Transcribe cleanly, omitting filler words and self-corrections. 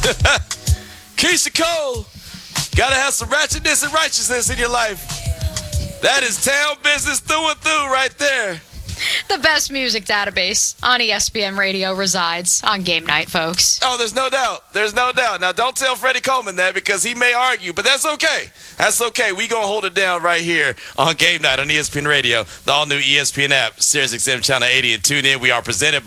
Keisha Cole, gotta have some ratchetness and righteousness in your life. That is town business through and through right there. The best music database on ESPN Radio resides on game night, folks. Oh, there's no doubt. There's no doubt. Now, don't tell Freddie Coleman that because he may argue, but that's okay. That's okay. We going to hold it down right here on game night on ESPN Radio, the all-new ESPN app, SiriusXM Channel 80, and tune in. We are presented by